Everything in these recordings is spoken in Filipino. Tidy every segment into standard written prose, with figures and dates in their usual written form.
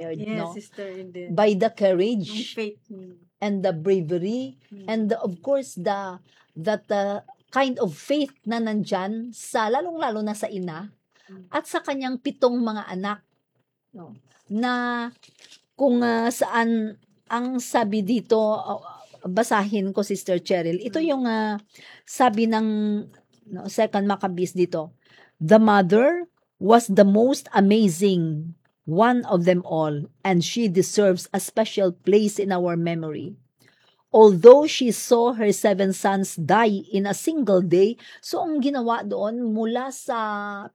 inspired, Yes, no? sister, hindi. By the Yung courage faith. and the bravery and of course that kind of faith na nandyan sa lalong-lalo na sa ina at sa kanyang 7 mga anak, no? Na kung saan ang sabi dito, basahin ko, Sister Cheryl. Ito yung sabi ng Second Maccabees dito. The mother was the most amazing one of them all, and she deserves a special place in our memory. Although she saw her 7 sons die in a single day, so ang ginawa doon mula sa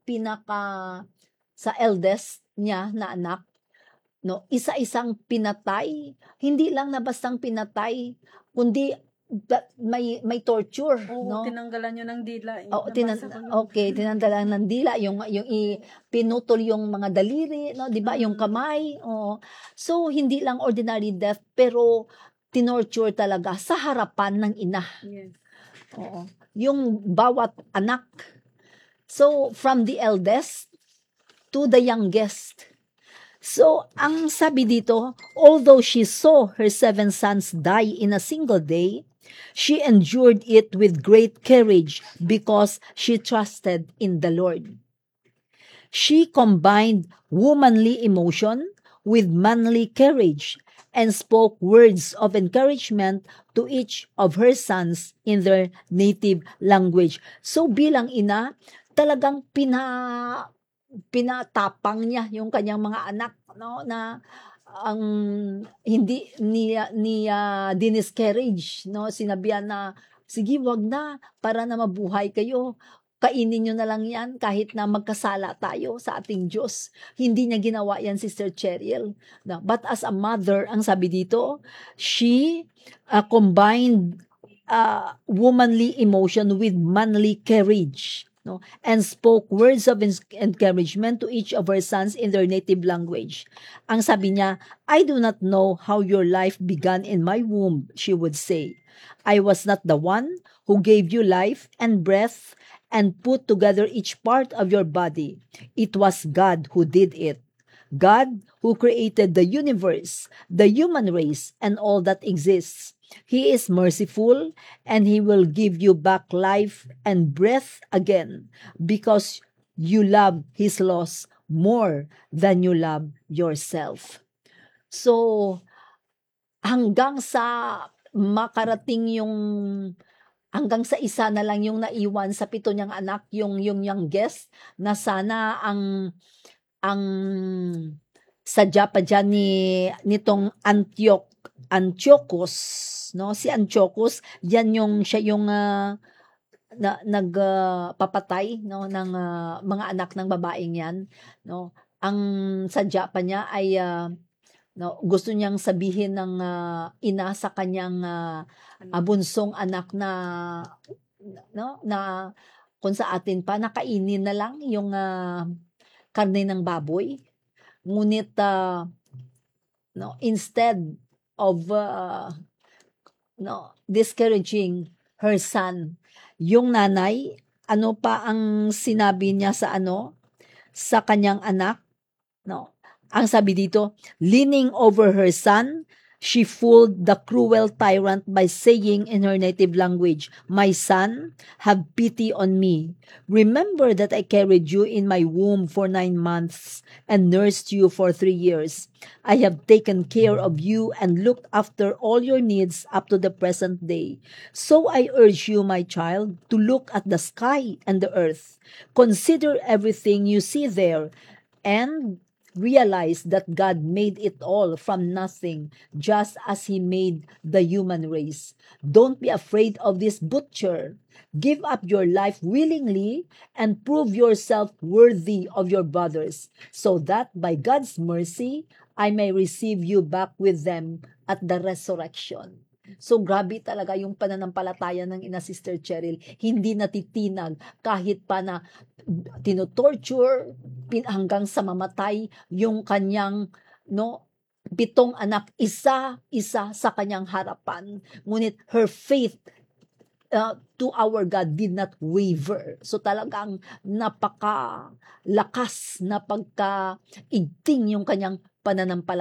eldest niya na anak, no, isa-isang pinatay, hindi lang na bastang pinatay, kundi may torture, Oo, no? tinanggalan niyo ng dila. Tinanggalan ng dila, yung pinutol yung mga daliri, no, 'di ba? Yung kamay. So hindi lang ordinary death, pero tinorture talaga sa harapan ng ina. Yes. Oo. Yung bawat anak. So from the eldest to the youngest. So, ang sabi dito, although she saw her 7 sons die in a single day, she endured it with great courage because she trusted in the Lord. She combined womanly emotion with manly courage and spoke words of encouragement to each of her sons in their native language. So, bilang ina, talagang pinatapang niya yung kanyang mga anak, no, na ang hindi niya diniscourage, no, sinabihan na sige, wag na, para na mabuhay kayo, kainin nyo na lang yan kahit na magkasala tayo sa ating Diyos. Hindi niya ginawa yan, Sister Cheryl, no? But as a mother, ang sabi dito, she combined womanly emotion with manly courage, no, and spoke words of encouragement to each of her sons in their native language. Ang sabi niya, I do not know how your life began in my womb, she would say. I was not the one who gave you life and breath and put together each part of your body. It was God who did it. God who created the universe, the human race, and all that exists. He is merciful, and He will give you back life and breath again because you love His laws more than you love yourself. So, hanggang sa makarating hanggang sa isa na lang yung naiwan sa 7 niyang anak, yung youngest, na sana ang sadya pa dyan nitong Antiochus, no? Si Antiochus, siya yung nagpapatay, no, ng mga anak ng babaeng yan, no? Ang sadya pa niya ay no, gusto niyang sabihin ng ina sa kanyang bunsong anak na, no, na kung sa atin pa nakainin na lang yung karne ng baboy. Ngunit no, instead of discouraging her son, yung nanay, ano pa ang sinabi niya sa kanyang anak, no? Ang sabi dito, leaning over her son, she fooled the cruel tyrant by saying in her native language, "My son, have pity on me. Remember that I carried you in my womb for 9 months and nursed you for 3 years. I have taken care of you and looked after all your needs up to the present day. So I urge you, my child, to look at the sky and the earth. Consider everything you see there and realize that God made it all from nothing, just as He made the human race. Don't be afraid of this butcher. Give up your life willingly and prove yourself worthy of your brothers, so that by God's mercy, I may receive you back with them at the resurrection." So grabe talaga yung pananampalataya ng ina, Sister Cheryl. Hindi natitinag kahit pa na tinotorture hanggang sa mamatay yung kanyang 7 anak, isa-isa sa kanyang harapan. Ngunit her faith to our God did not waver. So talagang napakalakas, napagkaigting yung kanyang pananampalataya.